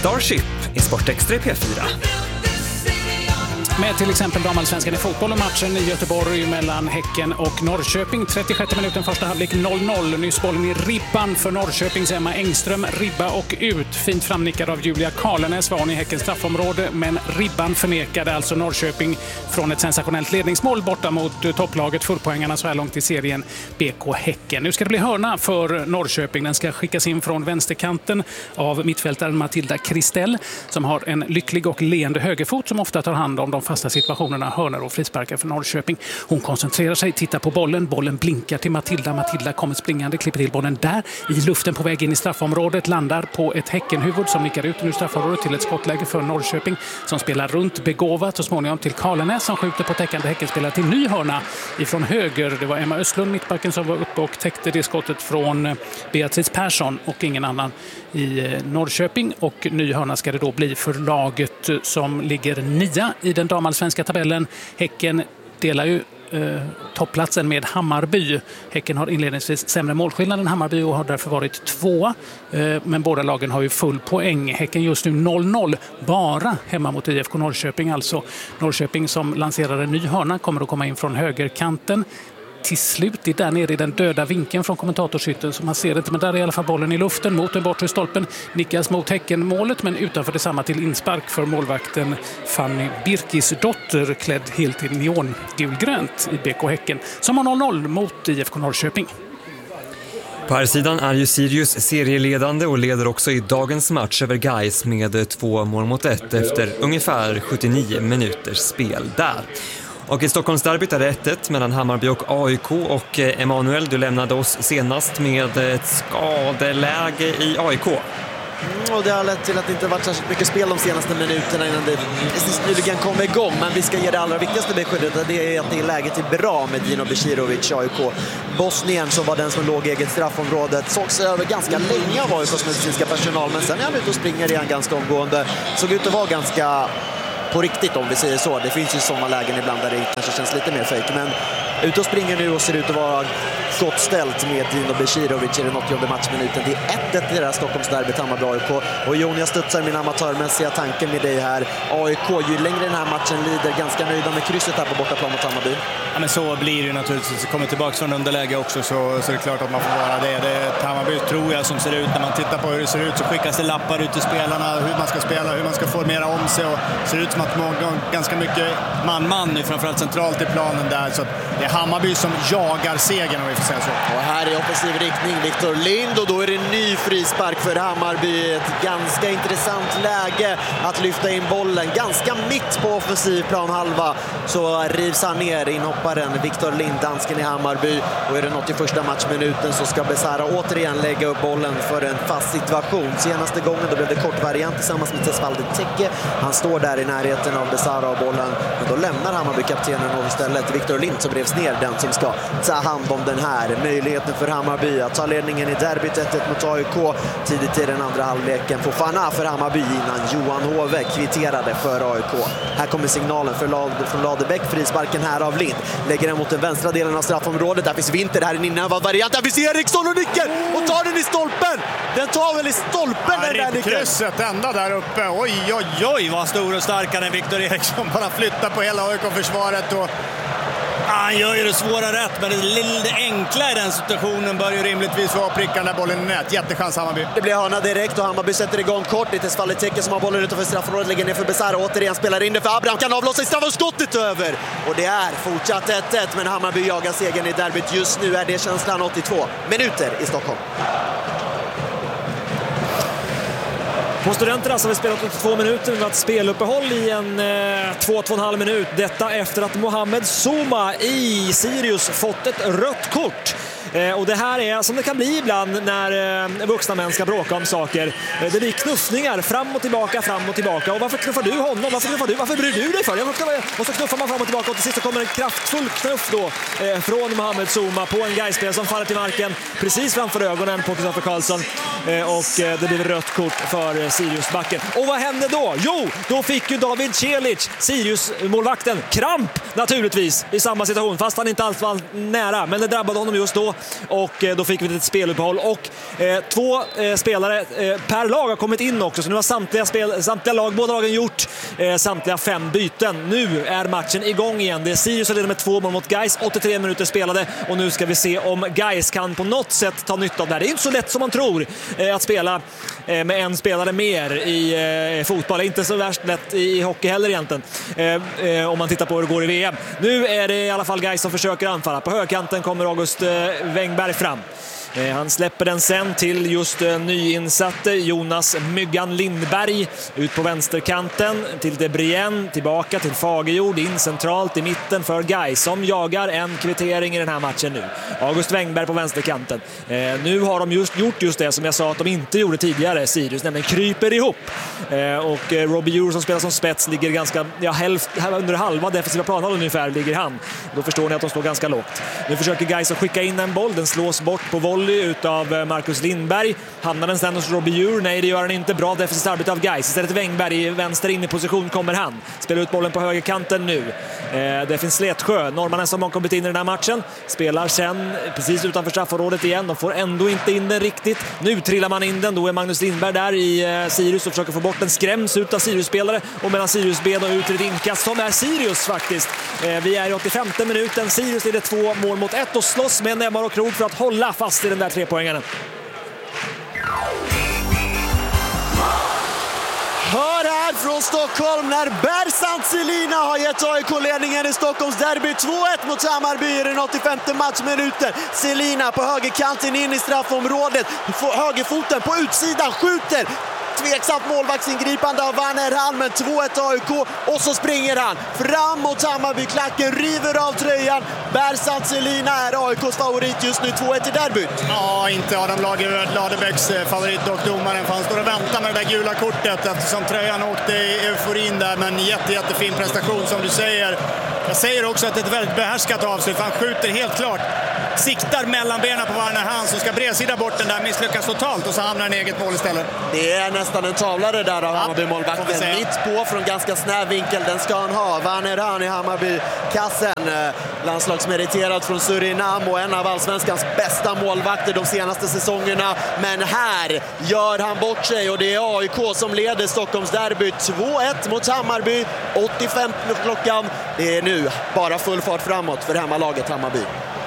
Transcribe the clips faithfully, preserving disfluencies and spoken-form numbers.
Starship i Sportextra P fyra. Med till exempel damallsvenskan i fotboll och matchen i Göteborg mellan Häcken och Norrköping. trettiosjätte minuten första halvlek noll noll. Nyss bollen i ribban för Norrköpings Emma Engström. Ribba och ut. Fint framnickad av Julia Karlenäs var hon i Häckens straffområde. Men ribban förnekade alltså Norrköping från ett sensationellt ledningsmål borta mot topplaget. Fullpoängarna så här långt i serien B K Häcken. Nu ska det bli hörna för Norrköping. Den ska skickas in från vänsterkanten av mittfältaren Matilda Kristell som har en lycklig och leende högerfot som ofta tar hand om de fasta situationerna, hörnor och frisparkar för Norrköping. Hon koncentrerar sig, tittar på bollen. Bollen blinkar till Matilda. Matilda kommer springande, klipper till bollen där. I luften på väg in i straffområdet. Landar på ett Häckenhuvud som nickar ut ur straffområdet till ett skottläge för Norrköping som spelar runt begåvat och småningom till Karlenäs som skjuter på täckande Häckenspelare till ny hörna ifrån höger. Det var Emma Östlund, mittbacken, som var uppe och täckte det skottet från Beatrice Persson och ingen annan i Norrköping. Och ny hörna ska det då bli för laget som ligger nia i den damallsvenska tabellen. Häcken delar ju eh, topplatsen med Hammarby. Häcken har inledningsvis sämre målskillnad än Hammarby och har därför varit två. Eh, men båda lagen har ju full poäng. Häcken just nu noll noll bara hemma mot I F K Norrköping. Alltså Norrköping som lanserar en ny hörna kommer att komma in från högerkanten. Till slut, det är där nere i den döda vinkeln från kommentatorshytten som man ser det inte, men där är i alla fall bollen i luften mot den bortre stolpen, nickas mot Häckenmålet men utanför detsamma till inspark för målvakten Fanny Birkisdotter klädd helt i neongulgrönt i B K Häcken som har noll noll mot I F K Norrköping. På här sidan är ju Sirius serieledande och leder också i dagens match över Gais med två mål mot ett efter ungefär sjuttionio minuters spel där. Och i Stockholmsderbyt är det ett ett mellan Hammarby och A I K och Emanuel, du lämnade oss senast med ett skadeläge i A I K. Och det har lett till att det inte varit särskilt mycket spel de senaste minuterna innan det precis nyligen kom igång. Men vi ska ge det allra viktigaste beskedet, det är att det är läget är bra med Dino Besirovic, A I K. Bosnien som var den som låg i eget straffområdet sågs över ganska länge av A I K:s medicinska personal. Men sen är han ute och springer igen ganska omgående. Såg ut att vara ganska på riktigt om vi säger så. Det finns ju sådana lägen ibland där det kanske känns lite mer fake. Men ute och springer nu och ser ut att vara gott ställt med Dino Besirovic i den åttionde matchminuten. Det är ett ett i det här Stockholmsderbyt, Hammarby A I K. Och Jon, jag studsar min amatörmässiga tanken med dig här. A I K, ju längre den här matchen lider, ganska nöjda med krysset här på bortaplan mot Hammarby. Ja, men så blir det ju naturligtvis. Det kommer tillbaka från underläge också, så, så är det klart att man får vara det. Det är ett Hammarby, tror jag, som ser ut. När man tittar på hur det ser ut så skickas det lappar ut till spelarna, hur man ska spela, hur man ska formera om sig. Och det ser ut som att många, ganska mycket man-man nu, framförallt centralt i planen där. Så det är Hammarby som jagar segern, om vi får säga så. Och här är offensiv riktning Victor Lind, och då är det en ny frispark för Hammarby. Ett ganska intressant läge att lyfta in bollen. Ganska mitt på offensiv planhalva så rivs han ner, inhopparen Victor Lind, dansken i Hammarby. Och i den åttioförsta matchminuten så ska Besara återigen lägga upp bollen för en fast situation. Senaste gången då blev det kort variant tillsammans med Tesfalde Tecke. Han står där i närheten av Besara och bollen, men då lämnar Hammarby-kaptenen och istället Victor Lind som revs ner, den som ska ta hand om den här möjligheten för Hammarby att ta ledningen i derbyt ett ett mot A I K. Tidigt i den andra halvleken får Fana för Hammarby innan Johan Hove kvitterade för A I K. Här kommer signalen för Lade, från Ladebäck, frisparken här av Lind. Lägger den mot den vänstra delen av straffområdet. Där finns Winter, här är en innan variant. Där finns Eriksson och nickar och tar den i stolpen. Den tar väl i stolpen den där nicken. Krysset ända där uppe. Oj, oj, oj, vad stor och starkare än Victor Eriksson. Bara flyttar på hela A I K-försvaret och han gör ju det svåra rätt, men det lite enkla i den situationen bör ju rimligtvis vara prickan där bollen i nät. Jättechans Hammarby. Det blir hörna direkt och Hammarby sätter igång kort. Det är Tesfalde Tecke som har bollen utanför straffområdet, lägger ner för Besara. Återigen spelar in det för Abraham, kan avlossa i straffen, skottet över. Och det är fortsatt ett ett, men Hammarby jagar segern i derbyt. Just nu är det känslan åttiotvå minuter i Stockholm. På Studenterna så har vi spelat åttiotvå minuter med ett speluppehåll i en eh, två till två och en halv minut. Detta efter att Mohamed Souma i Sirius fått ett rött kort. Eh, och det här är som det kan bli ibland när eh, vuxna män ska bråka om saker. Eh, det blir knuffningar fram och tillbaka, fram och tillbaka. Och varför knuffar du honom? Varför knuffar du? Varför bryr du dig för? Och så knuffar man fram och tillbaka och till sist kommer en kraftfull knuff då eh, från Mohamed Souma på en Gais-spelare som faller till marken precis framför ögonen på Kristoffer Karlsson. Eh, och eh, det blir rött kort för eh, Sirius-backen. Och vad hände då? Jo, då fick ju David Celic, Sirius-målvakten, kramp naturligtvis i samma situation, fast han inte alls var nära. Men det drabbade honom just då. två och eh, då fick vi ett speluppehåll och eh, två eh, spelare eh, per lag har kommit in också, så nu har samtliga, spel, samtliga lag, båda lagen gjort eh, samtliga fem byten. Nu är matchen igång igen. Det är Sirius som leder med två mål mot Gais, åttiotre minuter spelade och nu ska vi se om Gais kan på något sätt ta nytta av det här. Det är inte så lätt som man tror eh, att spela eh, med en spelare mer i eh, fotboll. Det är inte så värst lätt i, i hockey heller egentligen eh, eh, om man tittar på hur det går i V M. Nu är det i alla fall Gais som försöker anfalla. På högerkanten kommer August eh, Wengberg fram. Han släpper den sen till just nyinsatte Jonas Myggan Lindberg ut på vänsterkanten till Debrien, tillbaka till Fagerjord, in centralt i mitten för Gais som jagar en kvittering i den här matchen nu. August Wengberg på vänsterkanten. Eh, nu har de just gjort just det som jag sa att de inte gjorde tidigare, Sirius, nämligen kryper ihop. Eh, och eh, Robbie Ure som spelar som spets ligger ganska, ja, hälft, under halva defensiva planen ungefär ligger han. Då förstår ni att de står ganska lågt. Nu försöker Gais att skicka in en boll, den slås bort på volley utav Marcus Lindberg. Hamnar den sen hos Robbie Ure? Nej, det gör han inte. Bra defensivt arbete av Gais. Istället Wengberg i vänster in i position kommer han. Spelar ut bollen på högerkanten nu. Eh, det finns Slätsjö, norrmannen som har kommit in i den här matchen. Spelar sen precis utanför straffområdet igen. De får ändå inte in den riktigt. Nu trillar man in den. Då är Magnus Lindberg där i eh, Sirius och försöker få bort den. Skräms ut av Sirius-spelare och mellan Sirius-ben och ut till ett inkast som är Sirius faktiskt. Eh, vi är i åttiofemte minuten. Sirius leder två mål mot ett och slåss med näbbar och krok för att hålla fast i den där tre poängarna. Hör här från Stockholm när Bersant Selina har gett A I K-ledningen i Stockholms derby två ett mot Hammarby i den åttiofemte matchminuten. Selina på högerkanten in i straffområdet, högerfoten på utsidan, skjuter. Tveksamt målvaktsingripande av Werner Hahn, men två ett A I K och så springer han fram mot Hammarby-klacken, river av tröjan. Bersant Selina är A I K:s favorit just nu, två ett i derbyt. Ja, inte Adam Lagerlöf, Ladebäcks favorit och domaren, för han står och väntar med det där gula kortet eftersom tröjan åkte i euforin där, men jätte, jättefin prestation som du säger. Jag säger också att det är ett väldigt behärskat avslut, för han skjuter helt klart, siktar mellan benen på Werner Hahn som ska bredsida bort den där, misslyckas totalt och så hamnar en eget mål istället. Det är nästan en tavlare där av ja, Hammarby-målvakten. Mitt på från ganska snäv vinkel, den ska han ha. Werner Hahn i Hammarby-kassen. Landslagsmeriterad från Surinam och en av allsvenskans bästa målvakter de senaste säsongerna. Men här gör han bort sig och det är A I K som leder Stockholms derby två ett mot Hammarby. åttiofem klockan. Det är nu bara full fart framåt för hemmalaget Hammarby,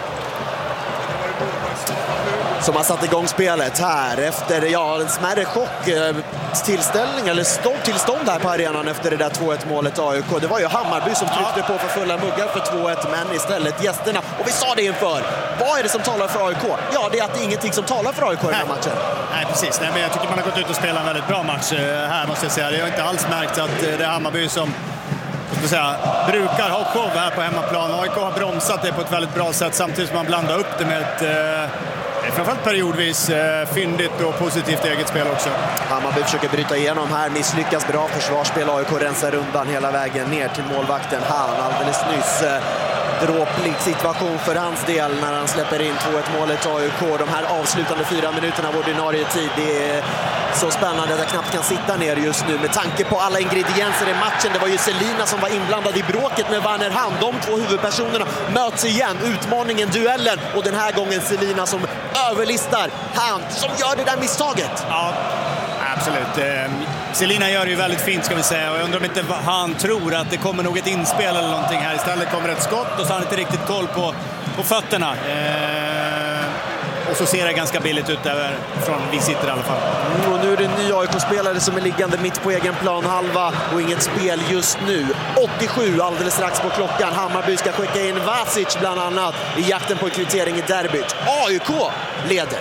som har satt igång spelet här efter ja, en smärre chock tillställning eller stopptillstånd här på arenan efter det där två ett målet A I K. Det var ju Hammarby som tryckte på för fulla muggar för två ett, men istället gästerna. Och vi sa det inför. Vad är det som talar för A I K? Ja, det är att det är ingenting som talar för A I K i den här matchen. Nej, precis. Nej, men jag tycker man har gått ut och spelat en väldigt bra match här, måste jag säga. Jag har inte alls märkt att det är Hammarby som säga, brukar ha show här på hemmaplan. A I K har bromsat det på ett väldigt bra sätt samtidigt som man blandar upp det med ett eh, framförallt periodvis eh, fyndigt och positivt eget spel också. Hammarby försöker bryta igenom här, misslyckas bra försvarsspel. A I K rensar undan hela vägen ner till målvakten Hahn alldeles nyss. Eh, dråplig situation för hans del när han släpper in två ett målet A I K. De här avslutande fyra minuterna av ordinarie tid, det är så spännande att jag knappt kan sitta ner just nu med tanke på alla ingredienser i matchen. Det var ju Selina som var inblandad i bråket med Werner Hahn. De två huvudpersonerna möts igen, utmaningen, duellen, och den här gången Selina som överlistar Hahn som gör det där misstaget. Ja, absolut. Selina gör det ju väldigt fint, ska vi säga, och jag undrar om inte han tror att det kommer något inspel eller någonting här. Istället kommer ett skott och så har han inte riktigt koll på, på fötterna. Och så ser det ganska billigt ut där från vi sitter i alla fall. Mm, och nu är det en ny A I K-spelare som är liggande mitt på egen plan halva och inget spel just nu. åttiosju alldeles strax på klockan. Hammarby ska skicka in Vasic bland annat i jakten på en kvittering i derbyt. A I K leder.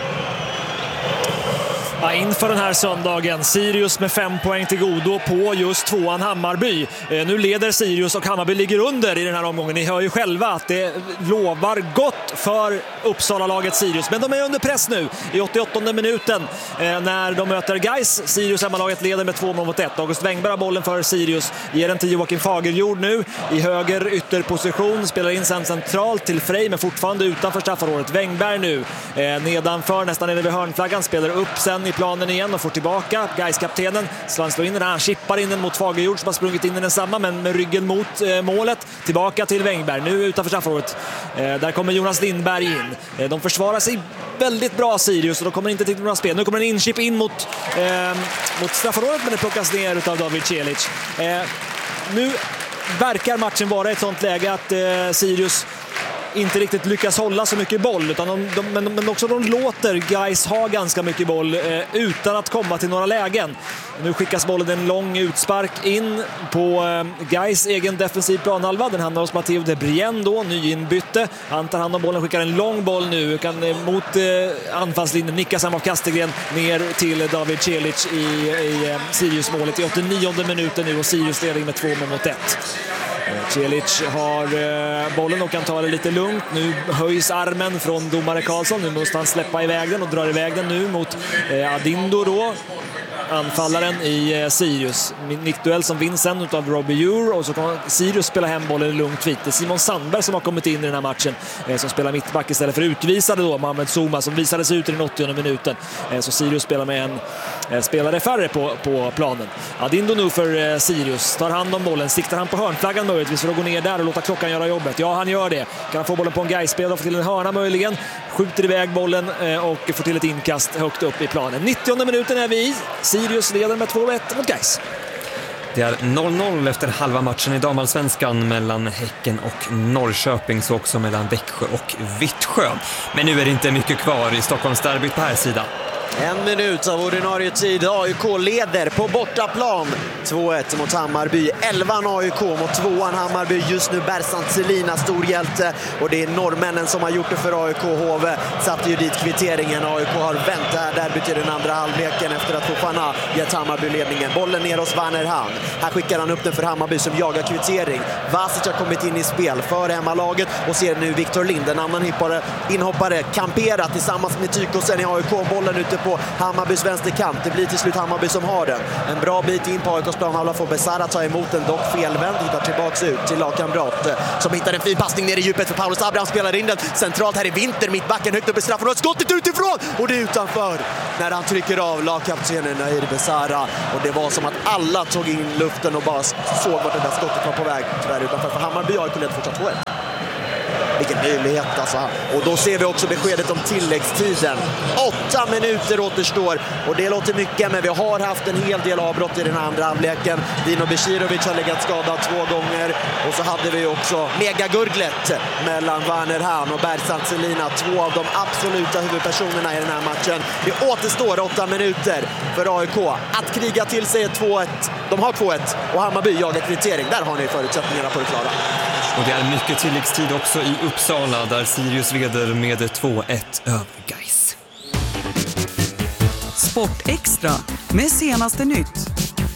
Ja, inför den här söndagen, Sirius med fem poäng till godo på just tvåan Hammarby. Eh, nu leder Sirius och Hammarby ligger under i den här omgången. Ni hör ju själva att det lovar gott för Uppsala-laget Sirius. Men de är under press nu i åttioåttonde minuten eh, när de möter Gais. Sirius hemmalaget leder med två mål mot ett. August Wengberg har bollen för Sirius. Ger den till Joakim Fagerjord nu i höger ytterposition. Spelar in sen centralt till Frej men fortfarande utanför straffområdet. Wengberg nu eh, nedanför, nästan nere vid hörnflaggan. Spelar upp sen i planen igen och får tillbaka Gais-kaptenen. Svan slår in den, han chippar in den mot Fagerjord som har sprungit in i den samma, men med ryggen mot eh, målet. Tillbaka till Wängberg, nu utanför straffområdet. Eh, där kommer Jonas Lindberg in. Eh, de försvarar sig väldigt bra, Sirius, och de kommer inte till några spel. Nu kommer en inchip in mot, eh, mot straffområdet, men det plockas ner av David Celic. Eh, nu verkar matchen vara ett sånt läge att eh, Sirius inte riktigt lyckas hålla så mycket boll, utan de, de, men, men också de låter Gais ha ganska mycket boll eh, utan att komma till några lägen. Nu skickas bollen en lång utspark in på eh, Gais egen defensiv planhalva. Den hamnar hos Matteo de Brien då, nyinbytte. Han tar hand om bollen, skickar en lång boll nu kan, eh, mot eh, anfallslinjen, nickas av Kastegren ner till David Celic i, i eh, Sirius-målet i åttionionde minuten nu, och Sirius ledning med två mot ett. Celic har eh, bollen och kan ta det lite lugnt. Nu höjs armen från domare Karlsson. Nu måste han släppa iväg den och drar iväg den nu mot eh, Adindo då. Anfallaren i eh, Sirius. Nickduell som vinns sen utav Robbie Ure, och så kan Sirius spela hem bollen i lugnt vite. Simon Sandberg som har kommit in i den här matchen eh, som spelar mittback istället för utvisade då Mohamed Souma som visades ut i den åttionde minuten. Eh, så Sirius spelar med en eh, spelare färre på, på planen. Adindo nu för eh, Sirius tar hand om bollen, siktar han på hörnflaggan möjligtvis för att gå ner där och låta klockan göra jobbet. Ja, han gör det. Kan han få bollen på en Gais-spelare och få till en hörna möjligen. Skjuter iväg bollen eh, och får till ett inkast högt upp i planen. nittionde minuten är vi i. Sirius leder med två ett mot Gais. Det är noll noll efter halva matchen i damallsvenskan mellan Häcken och Norrköping, så också mellan Växjö och Vittsjö. Men nu är det inte mycket kvar i Stockholmsderbyt på här sidan. En minut av ordinarie tid. A I K leder på bortaplan. två ett mot Hammarby. elvan A I K mot tvåan Hammarby. Just nu Bersant Selina, stor hjälte. Och det är norrmännen som har gjort det för A I K. H V satte ju dit kvitteringen. A I K har vänt det här derbyt i den andra halvleken efter att Fofana gett Hammarby ledningen. Bollen ner hos Werner Hahn. Här skickar han upp den för Hammarby som jagar kvittering. Vasic har kommit in i spel för hemmalaget och ser nu Victor Lind, en annan hippare, inhoppare, kamperat tillsammans med Tykosen i A I K. Bollen ute på Hammarbys vänsterkant. Det blir till slut Hammarby som har den. En bra bit in på A I K:s planhalva får Besara ta emot den, dock felvänd. Hittar tillbaks ut till lagkamrat som hittar en fin passning ner i djupet för Paulus Abraham, spelar in den centralt här i vinter, mittbacken högt upp i straffområdet. Skottet utifrån och det är utanför när han trycker av lagkaptenen Nahir Besara. Och det var som att alla tog in luften och bara såg vart det där skottet var på väg. Tyvärr utanför för Hammarby har kunnat fortsatt två ett. Vilken möjlighet alltså. Och då ser vi också beskedet om tilläggstiden. Åtta minuter återstår. Och det låter mycket, men vi har haft en hel del avbrott i den andra halvleken. Dino Besirovic har legat skadad två gånger. Och så hade vi också megagurglet mellan Werner Hahn och Bersant Selina. Två av de absoluta huvudpersonerna i den här matchen. Det återstår åtta minuter för A I K att kriga till sig två ett. De har två ett och Hammarby jagar kvittering. Där har ni förutsättningarna på det klara. Och det är mycket tilläggstid också i Uppsala där Sirius leder med två ett över Gais. Sport Extra med senaste nytt.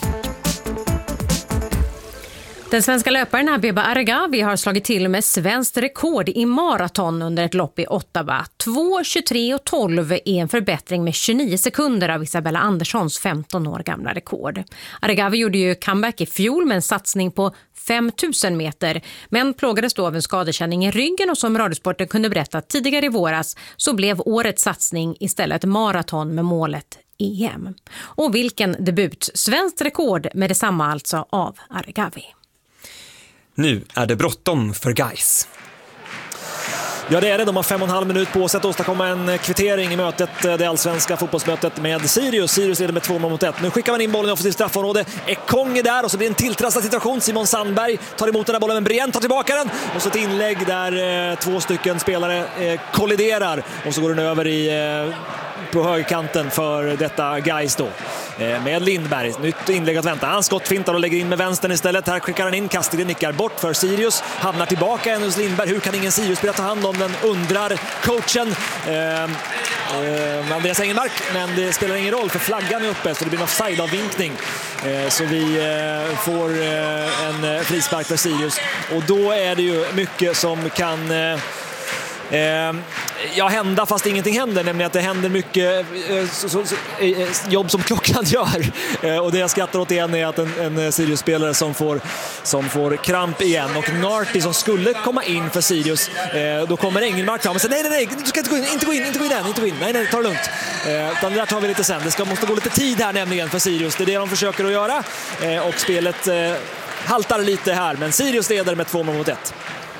Den svenska löparen Abeba Aregawi har slagit till med svenskt rekord i maraton under ett lopp i Ottawa. två tjugotre och tolv är en förbättring med tjugonio sekunder av Isabella Anderssons femton år gamla rekord. Aregawi gjorde ju comeback i fjol med en satsning på fem tusen meter, men plågades då av en skadekänning i ryggen, och som Radiosporten kunde berätta tidigare i våras så blev årets satsning istället maraton med målet E M. Och vilken debut! Svenskt rekord med detsamma alltså av Aregawi. Nu är det bråttom för Gais. Ja, det är det. De har fem och en halv minut på sig att åstadkomma en kvittering i mötet, det allsvenska fotbollsmötet med Sirius. Sirius leder med två mot ett. Nu skickar man in bollen i offensivt straffområde. Ekong är där och så blir det en tilltrassad situation. Simon Sandberg tar emot den här bollen, men Brien tar tillbaka den. Och så ett inlägg där eh, två stycken spelare eh, kolliderar. Och så går den över i... Eh, på högerkanten för detta Gais då. Eh, med Lindberg. Nytt inlägg att vänta. Han skottfintar och lägger in med vänstern istället. Här skickar han in. Kastegren nickar bort för Sirius. Hamnar tillbaka en hos Lindberg. Hur kan ingen Sirius-spelare ta hand om den? Undrar coachen. Eh, eh, Andreas Engelmark. Men det spelar ingen roll för flaggan är uppe så det blir en offside-avvinkning. Eh, så vi eh, får eh, en frispark för Sirius. Och då är det ju mycket som kan... Eh, eh, ja, hända fast ingenting händer, nämligen att det händer mycket eh, så, så, så, eh, jobb som klockan gör. Eh, och det jag skrattar åt igen är att en, en Sirius-spelare som får, som får kramp igen, och Narty som skulle komma in för Sirius, eh, då kommer Engelmark fram och säger nej, nej, nej, du ska inte gå in, inte gå in, inte gå in än, inte gå in, nej, nej, ta det lugnt. Eh, utan det där tar vi lite sen. Det ska, måste gå lite tid här nämligen för Sirius, det är det de försöker att göra, eh, och spelet eh, haltar lite här, men Sirius leder med två mål mot ett.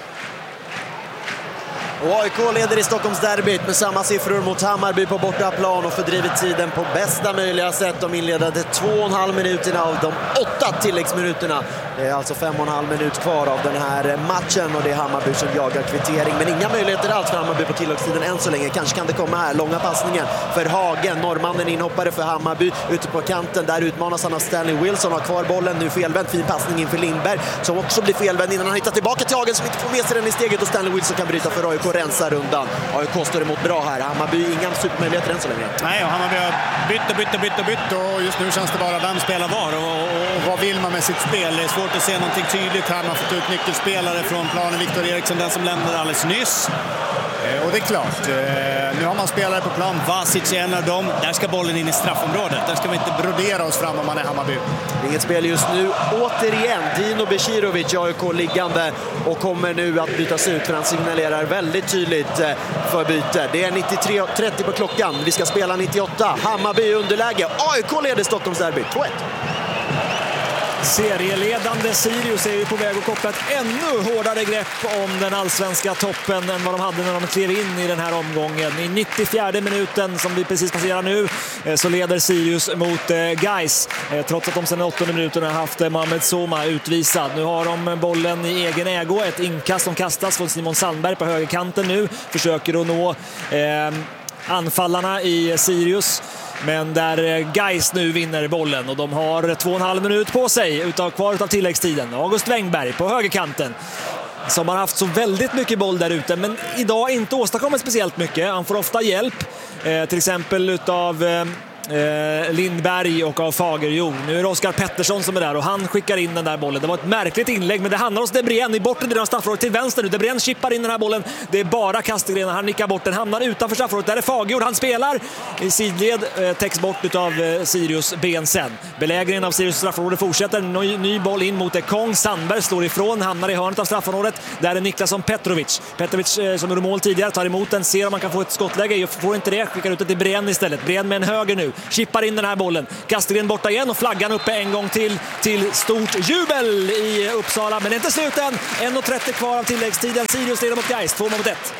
Och A I K leder i Stockholmsderbyt med samma siffror mot Hammarby på bortaplan och fördrivit tiden på bästa möjliga sätt. De inledde två och en halv minuterna av de åtta tilläggsminuterna. Det är alltså fem och en halv minut kvar av den här matchen, och det är Hammarby som jagar kvittering. Men inga möjligheter alls för Hammarby på tilläggstiden än så länge. Kanske kan det komma här. Långa passningen för Hagen. Norrmannen inhoppare för Hammarby ute på kanten. Där utmanas han av Stanley Wilson. Har kvar bollen nu felvänd. Fin passning inför Lindberg som också blir felvänd innan han hittar tillbaka till Hagen som inte får med sig den i steget, och Stanley Wilson kan bryta för A I K. Rensar rundan. A I K står emot bra här. Hammarby inga supermöjligheter än så länge. Nej, och Hammarby har bytt och bytt och bytt och bytt, och just nu känns det bara vem spelar var och, och, och vad vill man med sitt spel. Det är svårt att se någonting tydligt här. Man har fått ut nyckelspelare från planen. Viktor Eriksson, den som lämnade alldeles nyss. Eh, och det är klart, eh, nu har man spelare på plan. Vasic är en av dem. Där ska bollen in i straffområdet. Där ska vi inte brodera oss fram om man är Hammarby. Inget spel just nu. Återigen Dino Becirovic, A I K liggande, och kommer nu att bytas ut för han signalerar väldigt tydligt för byte. Det är nittiotre trettio på klockan. Vi ska spela nittioåtta. Hammarby i underläge. A I K leder Stockholmsderby två ett. Serieledande Sirius är ju på väg att koppla ett ännu hårdare grepp om den allsvenska toppen än vad de hade när de klev in i den här omgången. I nittiofjärde minuten som vi precis passerar nu så leder Sirius mot Gais, trots att de sedan åttonde minuten har haft Mohamed Souma utvisad. Nu har de bollen i egen ägo, ett inkast som kastas från Simon Sandberg på högerkanten nu. Försöker att nå eh, anfallarna i Sirius, men där Gais nu vinner bollen, och de har två och en halv minut på sig utav kvar utav tilläggstiden. August Wengberg på högerkanten som har haft så väldigt mycket boll där ute, men idag inte åstadkommit speciellt mycket. Han får ofta hjälp, eh, till exempel utav eh, Eh, Lindberg och av Fagerjo. Nu är det Oskar Pettersson som är där, och han skickar in den där bollen. Det var ett märkligt inlägg, men det handlar hos Debrien i bortre delen av straffområdet till vänster nu. Debrien chippar in den här bollen. Det är bara Kastegren, han nickar bort den, hamnar utanför straffområdet. Där är Fagerjo, han spelar i sidled, eh, täcks bort utav eh, Sirius Bensen. Belägringen av Sirius straffområde fortsätter. Ny, ny boll in mot Ekong. Sandberg slår ifrån, hamnar i hörnet av straffområdet. Där är Niklasson Petrovic. Petrovic eh, som gjorde mål tidigare, tar emot den, ser om man kan få ett skottläge. Får inte det, skickar ut det till Brien istället. Brien med en höger nu. Chippar in den här bollen. Kastegren borta igen, och flaggan uppe en gång till till stort jubel i Uppsala. Men inte slut än. en och trettio kvar av tilläggstiden. Sirius leder mot Gais, två mot ett.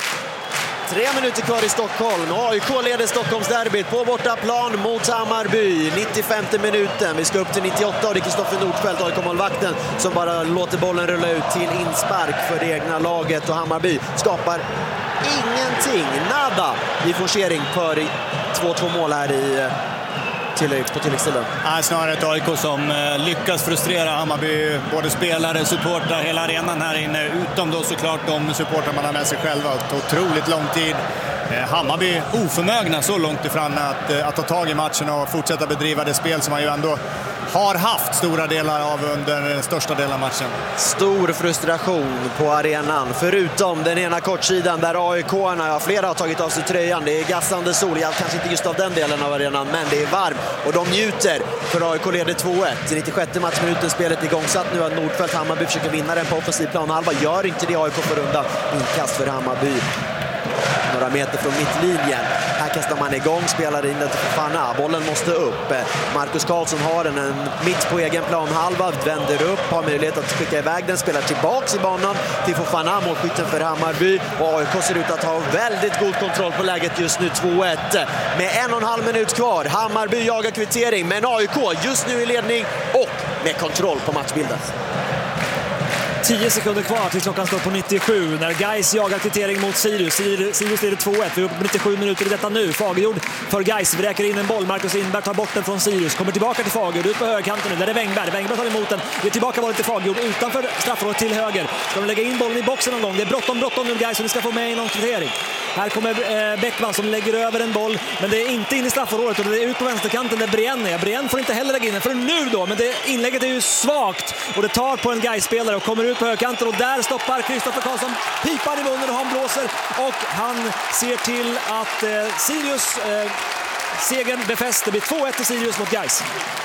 Tre minuter kvar i Stockholm. A I K leder Stockholmsderbyt på bortaplan mot Hammarby. nittiofemte minuten. Vi ska upp till nittioåtta, och det är Kristoffer Nordfeldt, A I K-målvakten, som bara låter bollen rulla ut till inspark för det egna laget. Och Hammarby skapar ingenting. Nada i forcering för två två mål här i Tillägg, på tilläggstiden. Nej, snarare ett A I K som eh, lyckas frustrera Hammarby, både spelare, supportrar, hela arenan här inne, utom då såklart de supportrar man har med sig själva. Otroligt lång tid. Eh, Hammarby oförmögna så långt ifrån att, eh, att ta tag i matchen och fortsätta bedriva det spel som man ju ändå har haft stora delar av under den största delen av matchen. Stor frustration på arenan, förutom den ena kortsidan där A I K-arna, ja, flera har tagit av sig tröjan. Det är gassande sol, ja, kanske inte just av den delen av arenan, men det är varmt och de njuter, för A I K leder två ett. I nittiosjätte matchminuten, spelet igångsatt nu att Nordfeldt. Hammarby försöker vinna den på offensiv planhalva, gör inte det. A I K får undan, inkast för Hammarby några meter från mittlinjen. Här kastar man igång, spelar in den till Fofana. Bollen måste upp. Marcus Karlsson har den en mitt på egen planhalva, vänder upp, har möjlighet att skicka iväg den, spelar tillbaks i banan till Fofana, målskytten för Hammarby. Och A I K ser ut att ha väldigt god kontroll på läget just nu, två ett. Med en och en halv minut kvar. Hammarby jagar kvittering, men A I K just nu i ledning och med kontroll på matchbilden. tio sekunder kvar till klockan står på nittiosju när Gais jagar kvittering mot Sirius. Sirius leder två ett. Vi är uppe på nittiosju minuter i detta nu. Fagerjord för Gais, vräker in en boll. Marcus Lindberg tar bort den från Sirius. Kommer tillbaka till Fagerjord, ut på högerkanten nu. Där är Wengberg. Wengberg tar emot den. Det är tillbaka bollen till Fagerjord utanför straffområdet till höger. Ska de lägga in bollen i boxen någon gång? Det är bråttom, bråttom nu Gais, och vi ska få med i någon kvittering. Här kommer eh, Bäckman som lägger över en boll, men det är inte in i straffområdet och det är ut på vänsterkanten där Brien är. Brien får inte heller lägga in den för nu då, men det, inlägget är ju svagt och det tar på en Gais-spelare och kommer ut på högkanten och där stoppar Kristoffer Karlsson pipan i munnen och han blåser och han ser till att eh, Sirius eh, segern befäst. Det blir två ett till Sirius mot Gais.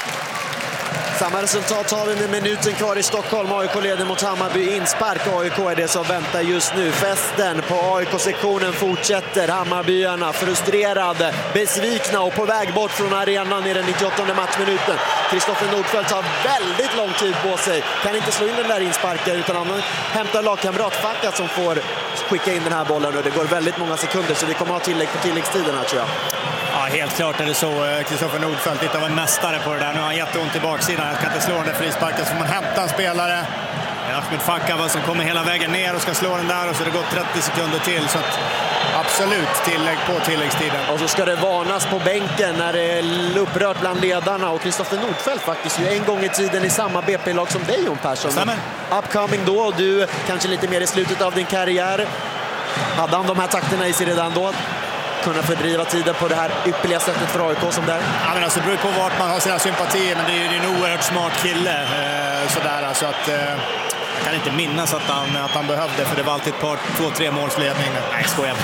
Samma resultat har vi med minuten kvar i Stockholm. A I K leder mot Hammarby. Inspark A I K är det som väntar just nu. Festen på A I K-sektionen fortsätter. Hammarbyarna frustrerade, besvikna och på väg bort från arenan i den nittioåttonde matchminuten. Kristoffer Nordfeldt har väldigt lång tid på sig. Kan inte slå in den där insparken utan han hämtar lagkamrat Fackat som får skicka in den här bollen. Och det går väldigt många sekunder så vi kommer ha tillägg på tilläggstiden här tror jag. Ja, helt klart är det så. Kristoffer Nordfeldt lite av en mästare på det där. Nu har han jätteont i baksidan. Jag kan inte slå den där frisparken så får man hämta en spelare. Ahmed Fakava som kommer hela vägen ner och ska slå den där och så har det gått trettio sekunder till. Så att absolut tillägg på tilläggstiden. Och så ska det varnas på bänken när det är upprört bland ledarna. Och Kristoffer Nordfeldt faktiskt ju en gång i tiden i samma B P-lag som dig, Jon Persson. Stämmer. Upcoming då och du kanske lite mer i slutet av din karriär. Hade han de här takterna i sig redan då? Kunna fördriva tiden på det här ypperliga sättet för A I K som där? Ja, men alltså, det beror på vart man har sina sympatier, men det är ju en oerhört smart kille. Eh, sådär, alltså att, eh, jag kan inte minnas att han, att han behövde, för det var alltid ett par, två, tre målsledning. Nej, skojar.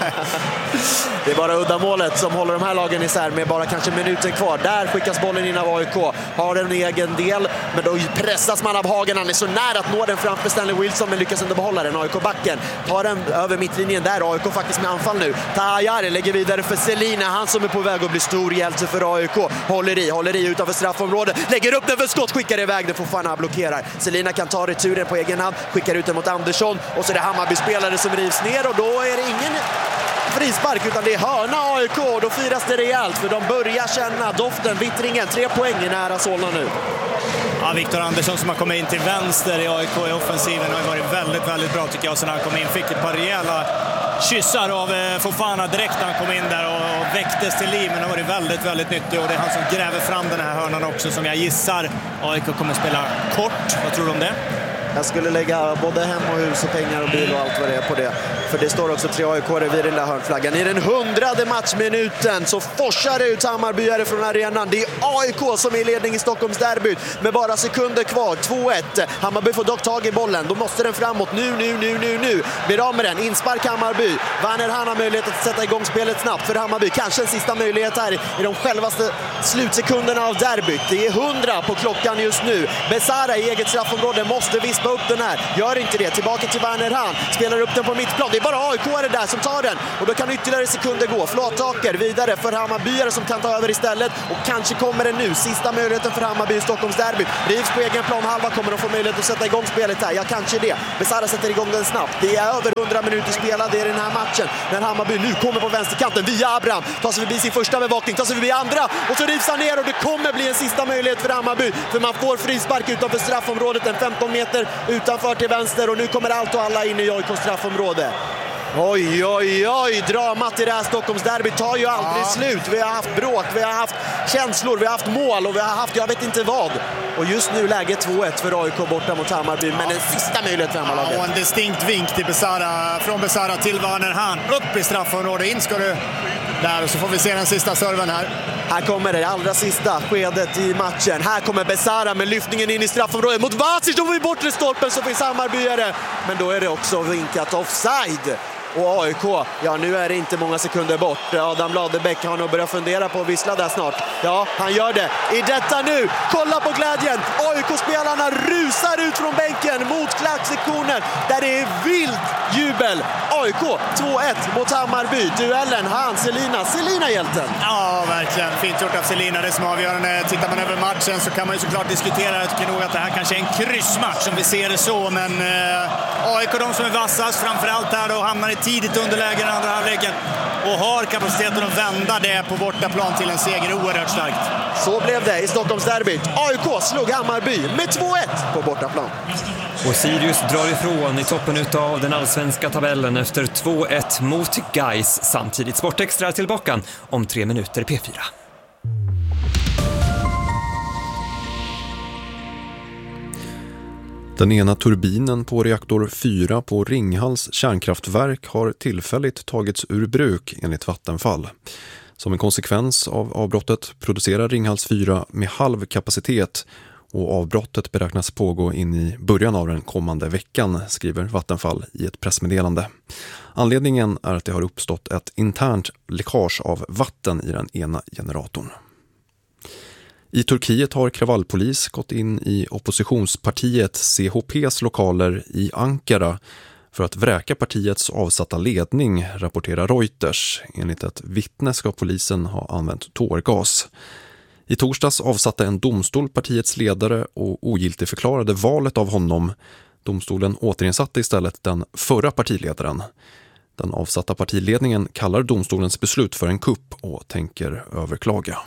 Det är bara uddamålet som håller de här lagen isär med bara kanske minuten kvar. Där skickas bollen in av A I K. Har en egen del, men då pressas man av Hagen. Han är så nära att nå den framför Stanley Wilson, men lyckas inte behålla den. A I K-backen tar den över mittlinjen där. A I K faktiskt med anfall nu. Tajar lägger vidare för Selina. Han som är på väg att bli stor hjälte för A I K. Håller i, håller i utanför straffområdet. Lägger upp den för skott, skickar iväg den. Får fan blockerar. Selina kan ta returen på egen hand. Skickar ut den mot Andersson. Och så är det Hammarby-spelare som rivs ner och då är det ingen frispark utan det är hörna A I K. Då firas det rejält för de börjar känna doften, vittringen. Tre poäng är nära Solna nu. Ja, Viktor Andersson som har kommit in till vänster i A I K i offensiven har varit väldigt, väldigt bra tycker jag. Så när han kom in fick ett par rejäla kyssar av Fofana direkt när han kom in där och väcktes till liv. Men han har varit väldigt, väldigt nyttig och det är han som gräver fram den här hörnan också som jag gissar A I K kommer spela kort. Vad tror du om det? Jag skulle lägga både hem och hus och pengar och bil och allt vad det är på det. För det står också tre A I K vid den där hörnflaggan. I den hundrade matchminuten så forsar det ut Hammarbyare från arenan. Det är A I K som är i ledning i Stockholms derbyt med bara sekunder kvar. två ett. Hammarby får dock tag i bollen. Då måste den framåt. Nu, nu, nu, nu, nu. Blir av med den. Inspark Hammarby. Werner han har möjlighet att sätta igång spelet snabbt för Hammarby. Kanske en sista möjlighet här i de självaste slutsekunderna av derbyt. Det är hundra på klockan just nu. Besara i eget straffområde måste vispa upp den här. Gör inte det. Tillbaka till Werner han. Spelar upp den på mittplan. Det är bara A I K-are där som tar den. Och då kan ytterligare sekunder gå. Flataker vidare för Hammarbyare som kan ta över istället. Och kanske kommer det nu. Sista möjligheten för Hammarby i Stockholms derby. Rivs på egen plan. Halva kommer att få möjlighet att sätta igång spelet här. Ja, kanske det. Besara sätter igång den snabbt. Det är över hundra minuter spelade i den här matchen. När Hammarby nu kommer på vänsterkanten via Abraham. Tar sig förbi sin första bevakning. Tar sig förbi andra. Och så rivs han ner och det kommer bli en sista möjlighet för Hammarby. För man får frispark utanför straffområdet. En femton meter utanför till vänster. Och nu kommer allt och alla in i A I K:s straffområde. Oj, oj, oj, dramat i det här Stockholmsderbyt tar ju aldrig ja. slut. Vi har haft bråk, vi har haft känslor, vi har haft mål och vi har haft, jag vet inte vad. Och just nu läge två ett för A I K borta mot Hammarby, men en sista möjlighet för Hammarlaget. Ja, och en distinkt vink till Besara, från Besara till Werner han. Upp i straffområdet, in ska du där och så får vi se den sista serven här. Här kommer det allra sista skedet i matchen. Här kommer Besara med lyftningen in i straffområdet mot Vasic, då var vi bortre stolpen så finns Hammarbyare. Men då är det också vinkat offside. Och A I K, ja nu är det inte många sekunder bort. Adam Ladebäck har nog börjat fundera på att vissla där snart. Ja, han gör det. I detta nu, kolla på glädjen. A I K-spelarna rusar ut från bänken mot klacksektionen där det är vilt jubel. A I K två ett mot Hammarby. Duellen, han, Selina. Selina hjälten. Ja, verkligen. Fint gjort av Selina. Det som avgörande. Tittar man över matchen så kan man ju såklart diskutera. Jag tycker nog att det här kanske är en kryssmatch om vi ser det så. Men eh, A I K, de som är vassast, framförallt här då, hamnar i tidigt underläge i den andra halvleken och har kapaciteten att vända det på bortaplan till en seger oerhört starkt. Så blev det i Stockholmsderbyt. A I K slog Hammarby med två ett på bortaplan. Och Sirius drar ifrån i toppen av den allsvenska tabellen efter två ett mot Gais. Samtidigt Sportextra tillbaka om tre minuter P fyra. Den ena turbinen på reaktor fyra på Ringhals kärnkraftverk har tillfälligt tagits ur bruk enligt Vattenfall. Som en konsekvens av avbrottet producerar Ringhals fyra med halv kapacitet och avbrottet beräknas pågå in i början av den kommande veckan, skriver Vattenfall i ett pressmeddelande. Anledningen är att det har uppstått ett internt läckage av vatten i den ena generatorn. I Turkiet har kravallpolis gått in i oppositionspartiet C H P:s lokaler i Ankara för att vräka partiets avsatta ledning, rapporterar Reuters. Enligt ett vittne ska polisen ha använt tårgas. I torsdags avsatte en domstol partiets ledare och ogiltigförklarade valet av honom. Domstolen återinsatte istället den förra partiledaren. Den avsatta partiledningen kallar domstolens beslut för en kupp och tänker överklaga.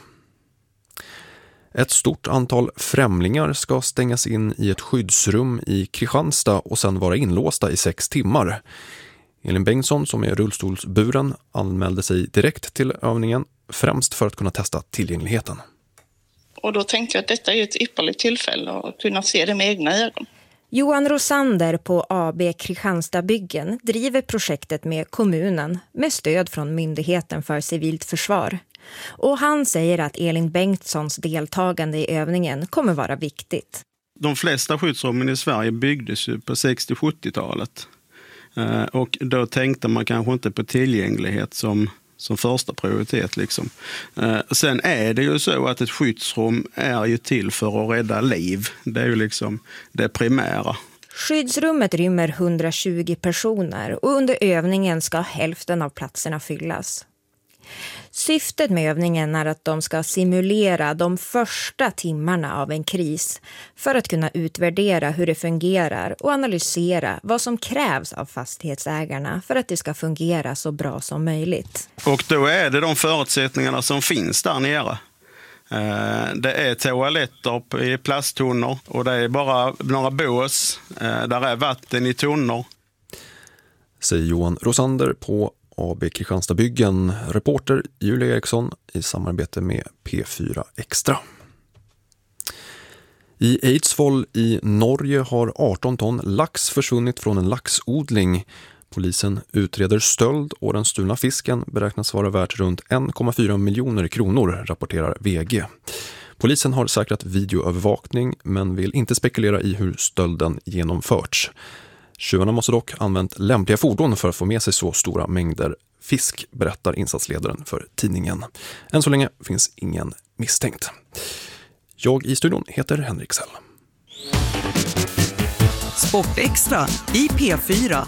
Ett stort antal främlingar ska stängas in i ett skyddsrum i Kristianstad och sedan vara inlåsta i sex timmar. Elin Bengtsson, som är rullstolsburen, anmälde sig direkt till övningen, främst för att kunna testa tillgängligheten. Och då tänkte jag att detta är ett ypperligt tillfälle att kunna se det med egna ögon. Johan Rosander på A B Kristianstad Byggen driver projektet med kommunen med stöd från Myndigheten för civilt försvar. Och han säger att Elin Bengtssons deltagande i övningen kommer vara viktigt. De flesta skyddsrummen i Sverige byggdes ju på sextio-sjuttiotalet. Och då tänkte man kanske inte på tillgänglighet som, som första prioritet. Liksom. Sen är det ju så att ett skyddsrum är ju till för att rädda liv. Det är ju liksom det primära. Skyddsrummet rymmer hundratjugo personer och under övningen ska hälften av platserna fyllas. Syftet med övningen är att de ska simulera de första timmarna av en kris för att kunna utvärdera hur det fungerar och analysera vad som krävs av fastighetsägarna för att det ska fungera så bra som möjligt. Och då är det de förutsättningarna som finns där nere. Det är toaletter i plasttunnor och det är bara några bås. Där är vatten i tunnor. Säger Johan Rosander på A B Kristianstad Byggen, reporter Julia Eriksson i samarbete med P fyra Extra. I Eidsvoll i Norge har arton ton lax försvunnit från en laxodling. Polisen utreder stöld och den stulna fisken beräknas vara värt runt en komma fyra miljoner kronor, rapporterar V G. Polisen har säkrat videoövervakning men vill inte spekulera i hur stölden genomförts. Tjuvarna måste dock använt lämpliga fordon för att få med sig så stora mängder fisk, berättar insatsledaren för tidningen. Än så länge finns ingen misstänkt. Jag i studion heter Henrik Sell. Sportextra i P fyra.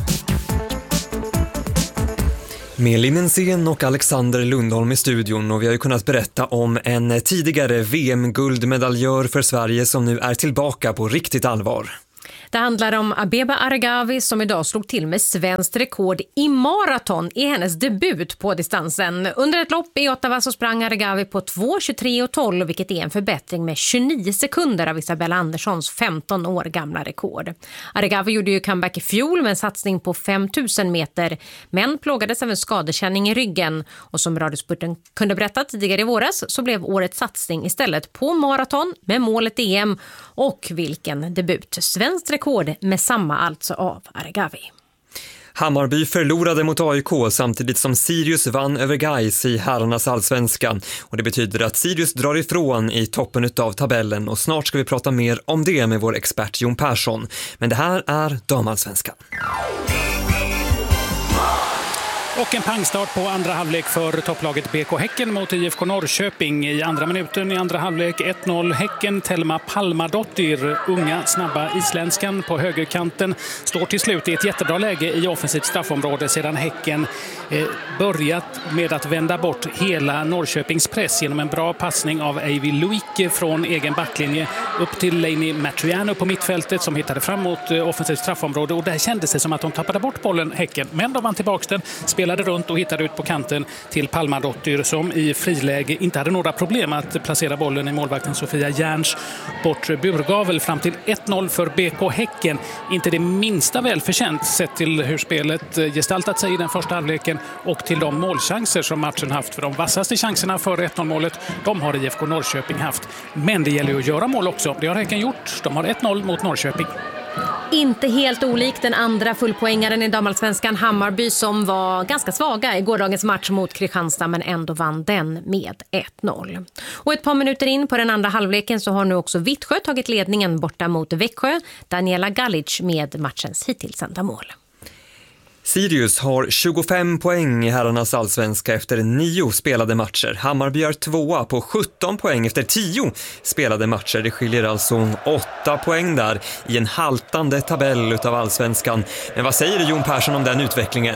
Med Linnensén och Alexander Lundholm i studion, och vi har ju kunnat berätta om en tidigare V M-guldmedaljör för Sverige som nu är tillbaka på riktigt allvar. Det handlar om Abeba Aregawi som idag slog till med svenskt rekord i maraton i hennes debut på distansen. Under ett lopp i Ottawa så sprang Aregawi på två tjugotre tolv, vilket är en förbättring med tjugonio sekunder av Isabella Anderssons femton år gamla rekord. Aregawi gjorde ju comeback i fjol med en satsning på fem tusen meter, men plågades av en skadekänning i ryggen. Och som Radiosporten kunde berätta tidigare i våras så blev årets satsning istället på maraton med målet E M. Och vilken debut! Svenskt rekord med samma alltså av Aregawi. Hammarby förlorade mot A I K samtidigt som Sirius vann över Gais i herrarnas allsvenska. Och det betyder att Sirius drar ifrån i toppen av tabellen, och snart ska vi prata mer om det med vår expert Jon Persson. Men det här är damallsvenskan. Och en pangstart på andra halvlek för topplaget B K Häcken mot I F K Norrköping. I andra minuten i andra halvlek ett noll Häcken. Telma Palmadottir, unga snabba isländskan på högerkanten, står till slut i ett jättebra läge i offensivt straffområde sedan Häcken eh, börjat med att vända bort hela Norrköpings press genom en bra passning av Eivi Luike från egen backlinje upp till Leini Matriano på mittfältet som hittade fram mot eh, offensivt straffområde, och där kändes det som att de tappade bort bollen Häcken, men de vann tillbaka den. spelade runt och hittade ut på kanten till Palmadottir som i friläge inte hade några problem att placera bollen i målvakten Sofia Järns bortre burgavel fram till ett noll för B K Häcken. Inte det minsta välförtjänt sett till hur spelet gestaltat sig i den första halvleken och till de målchanser som matchen haft. För de vassaste chanserna för ett noll-målet, de har I F K Norrköping haft. Men det gäller ju att göra mål också. Det har Häcken gjort. De har ett noll mot Norrköping. Inte helt olikt den andra fullpoängaren i damallsvenskan Hammarby som var ganska svaga i gårdagens match mot Kristianstad men ändå vann den med ett noll. Och ett par minuter in på den andra halvleken så har nu också Vittsjö tagit ledningen borta mot Växjö. Daniela Galic med matchens hittills enda mål. Sirius har tjugofem poäng i herrarnas allsvenska efter nio spelade matcher. Hammarby är tvåa på sjutton poäng efter tio spelade matcher. Det skiljer alltså åtta poäng där i en haltande tabell utav allsvenskan. Men vad säger Jon Persson om den utvecklingen?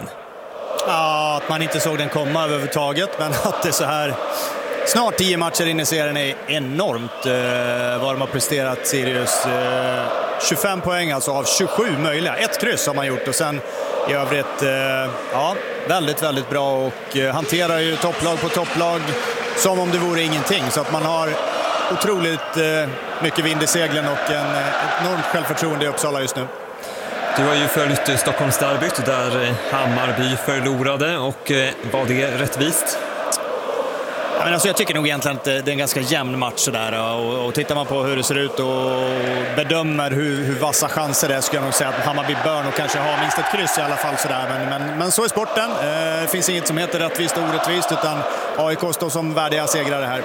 Ja, att man inte såg den komma överhuvudtaget, men att det så här snart tio matcher in i serien är enormt eh, vad de har presterat Sirius. Eh, tjugofem poäng alltså av tjugosju möjliga. Ett kryss har man gjort och sen i övrigt, eh, ja, väldigt, väldigt bra och eh, hanterar ju topplag på topplag som om det vore ingenting. Så att man har otroligt eh, mycket vind i seglen och en, ett enormt självförtroende i Uppsala just nu. Du har ju följt Stockholmsderbyt där Hammarby förlorade och eh, var det rättvist? Ja, men alltså jag tycker nog egentligen att det är en ganska jämn match sådär, och, och tittar man på hur det ser ut och bedömer hur, hur vassa chanser det är, skulle jag nog säga att Hammarby bör nog kanske ha minst ett kryss i alla fall sådär. Men, men, men så är sporten. Eh, det finns inget som heter rättvist och orättvist, utan A I K står som värdiga segrare här.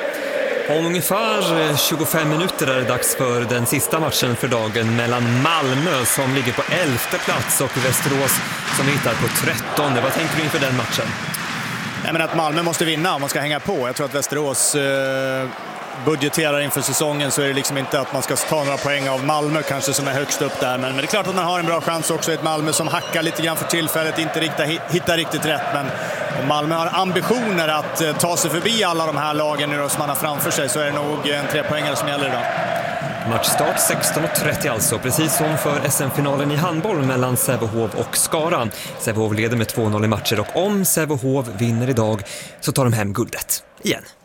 Om ungefär tjugofem minuter är det dags för den sista matchen för dagen mellan Malmö som ligger på elfte plats och Västerås som hittar på trettonde. Vad tänker du inför den matchen? Jag menar att Malmö måste vinna om man ska hänga på. Jag tror att Västerås eh, budgeterar inför säsongen, så är det liksom inte att man ska ta några poäng av Malmö kanske som är högst upp där. Men, men det är klart att man har en bra chans också i ett Malmö som hackar lite grann för tillfället, inte riktigt, hittar riktigt rätt. Men om Malmö har ambitioner att eh, ta sig förbi alla de här lagen nu då, som man har framför sig, så är det nog en trepoängare som gäller idag. Matchstart sexton och trettio alltså, precis som för S M-finalen i handboll mellan Sävehof och Skara. Sävehof leder med två noll i matcher och om Sävehof vinner idag så tar de hem guldet igen.